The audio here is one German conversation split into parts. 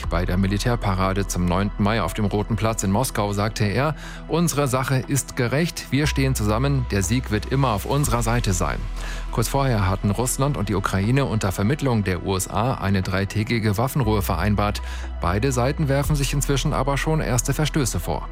Bei der Militärparade zum 9. Mai auf dem Roten Platz in Moskau sagte er, unsere Sache ist gerecht, wir stehen zusammen, der Sieg wird immer auf unserer Seite sein. Kurz vorher hatten Russland und die Ukraine unter Vermittlung der USA eine 3-tägige Waffenruhe vereinbart. Beide Seiten werfen sich inzwischen aber schon erste Verstöße vor.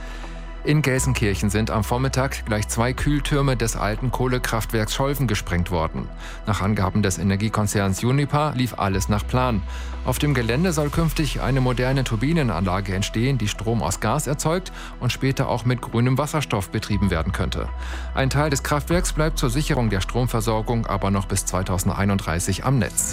In Gelsenkirchen sind am Vormittag gleich 2 Kühltürme des alten Kohlekraftwerks Scholven gesprengt worden. Nach Angaben des Energiekonzerns Uniper lief alles nach Plan. Auf dem Gelände soll künftig eine moderne Turbinenanlage entstehen, die Strom aus Gas erzeugt und später auch mit grünem Wasserstoff betrieben werden könnte. Ein Teil des Kraftwerks bleibt zur Sicherung der Stromversorgung aber noch bis 2031 am Netz.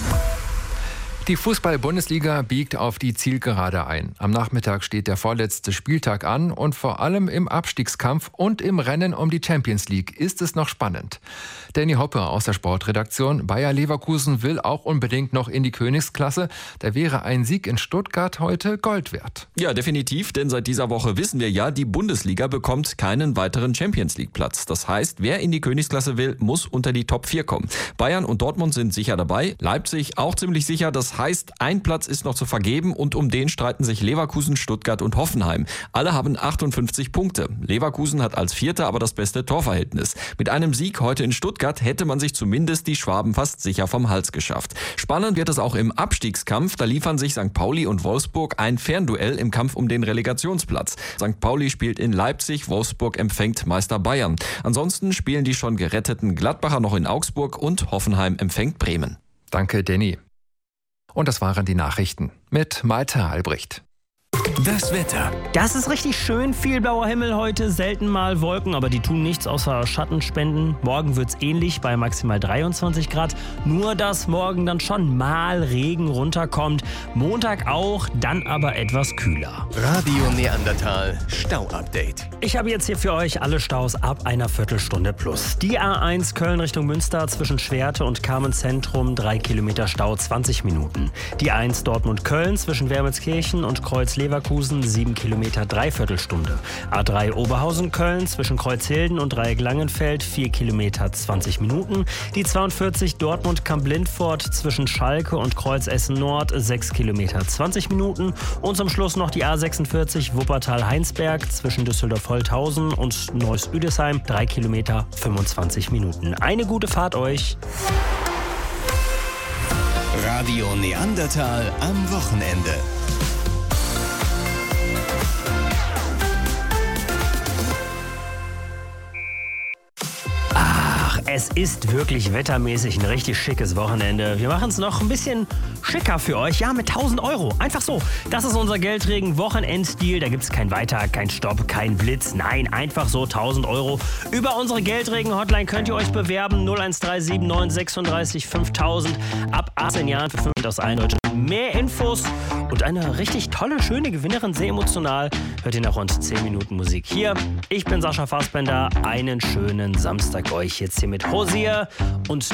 Die Fußball-Bundesliga biegt auf die Zielgerade ein. Am Nachmittag steht der vorletzte Spieltag an und vor allem im Abstiegskampf und im Rennen um die Champions League ist es noch spannend. Danny Hoppe aus der Sportredaktion. Bayer Leverkusen will auch unbedingt noch in die Königsklasse. Da wäre ein Sieg in Stuttgart heute Gold wert. Ja, definitiv, denn seit dieser Woche wissen wir ja, die Bundesliga bekommt keinen weiteren Champions League Platz. Das heißt, wer in die Königsklasse will, muss unter die Top 4 kommen. Bayern und Dortmund sind sicher dabei, Leipzig auch ziemlich sicher. Das heißt, ein Platz ist noch zu vergeben und um den streiten sich Leverkusen, Stuttgart und Hoffenheim. Alle haben 58 Punkte. Leverkusen hat als Vierter aber das beste Torverhältnis. Mit einem Sieg heute in Stuttgart hätte man sich zumindest die Schwaben fast sicher vom Hals geschafft. Spannend wird es auch im Abstiegskampf. Da liefern sich St. Pauli und Wolfsburg ein Fernduell im Kampf um den Relegationsplatz. St. Pauli spielt in Leipzig, Wolfsburg empfängt Meister Bayern. Ansonsten spielen die schon geretteten Gladbacher noch in Augsburg und Hoffenheim empfängt Bremen. Danke, Danny. Und das waren die Nachrichten mit Malte Albrecht. Das Wetter. Das ist richtig schön. Viel blauer Himmel heute, selten mal Wolken, aber die tun nichts außer Schatten spenden. Morgen wird's ähnlich bei maximal 23 Grad. Nur, dass morgen dann schon mal Regen runterkommt. Montag auch, dann aber etwas kühler. Radio Neandertal Stau-Update. Ich habe jetzt hier für euch alle Staus ab einer Viertelstunde plus. Die A1 Köln Richtung Münster zwischen Schwerte und Kamenz-Zentrum 3 Kilometer Stau, 20 Minuten. Die A1 Dortmund-Köln zwischen Wermelskirchen und Kreuz-Leverkusen 7 Kilometer, Dreiviertelstunde. A3 Oberhausen-Köln zwischen Kreuzhilden und Dreieck-Langenfeld 4 Kilometer, 20 Minuten. Die 42 Dortmund-Kamp-Lindfort zwischen Schalke und Kreuz-Essen-Nord 6 Kilometer, 20 Minuten. Und zum Schluss noch die A46 Wuppertal-Heinsberg zwischen Düsseldorf-Holthausen und Neuss-Üdesheim 3 Kilometer, 25 Minuten. Eine gute Fahrt euch. Radio Neandertal am Wochenende. Es ist wirklich wettermäßig ein richtig schickes Wochenende. Wir machen es noch ein bisschen schicker für euch. Ja, mit 1000 Euro. Einfach so. Das ist unser Geldregen-Wochenenddeal. Da gibt es kein Weiter, kein Stopp, kein Blitz. Nein, einfach so 1000 Euro. Über unsere Geldregen-Hotline könnt ihr euch bewerben. 0137 936 5000. Ab 18 Jahren für 5 aus allen Deutschland. Mehr Infos und eine richtig tolle, schöne Gewinnerin. Sehr emotional. Hört ihr nach rund 10 Minuten Musik hier. Ich bin Sascha Fassbender. Einen schönen Samstag euch jetzt hier mit Hosier und